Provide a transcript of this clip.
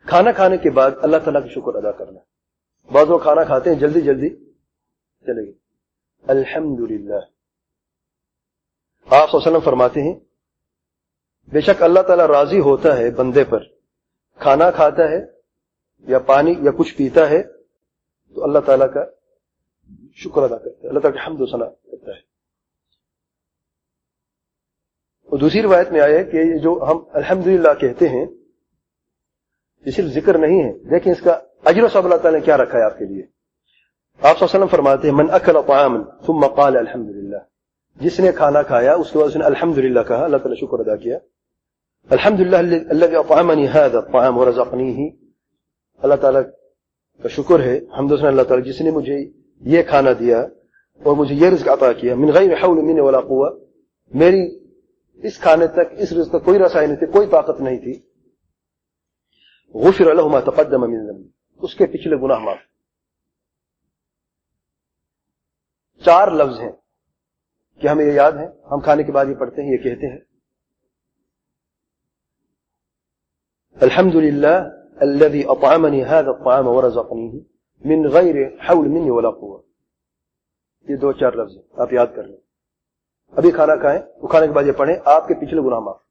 کھانا کھانے کے بعد اللہ تعالیٰ کا شکر ادا کرنا. بعض لوگ کھانا کھاتے ہیں جلدی جلدی چلے گئے. الحمدللہ. آپ صلی اللہ علیہ وسلم فرماتے ہیں بے شک اللہ تعالیٰ راضی ہوتا ہے بندے پر، کھانا کھاتا ہے یا پانی یا کچھ پیتا ہے تو اللہ تعالیٰ کا شکر ادا کرتا ہے، اللہ تعالیٰ کا حمد و ثنا کرتا ہے. اور دوسری روایت میں آیا ہے کہ یہ جو ہم الحمدللہ کہتے ہیں یہ صرف ذکر نہیں ہے، لیکن اس کا اجر و ثواب اللہ تعالیٰ نے کیا رکھا ہے آپ کے لیے. آپ صلی اللہ علیہ وسلم فرماتے ہیں من اکل طعاما ثم قال الحمدللہ، جس نے کھانا کھایا اس کے بعد اس نے الحمدللہ کہا، اللہ تعالیٰ شکر ادا کیا. الحمدللہ الذی اطعمنی هذا الطعام ورزقنیہ، اللہ تعالیٰ کا شکر ہے، حمد و ثنا اللہ تعالیٰ جس نے مجھے یہ کھانا دیا اور مجھے یہ رزق عطا کیا. من غیر حول منی ولا قوہ، میری اس کھانے تک اس رزق تک کوئی رسائی نہیں تھی، کوئی طاقت نہیں تھی. غفر له ما تقدم من ذنب، اس کے پچھلے گناہ معاف. 4 لفظ ہیں کہ ہمیں یہ یاد ہیں، ہم کھانے کے بعد یہ پڑھتے ہیں، یہ کہتے ہیں الحمدللہ الذي اطعمني هذا الطعام ورزقنيه من غیر حول مني ولا قوة. یہ 2-4 لفظ ہیں، آپ یاد کر لیں. ابھی کھانا کھائیں، وہ کھانے کے بعد یہ پڑھیں، آپ کے پچھلے گناہ معاف.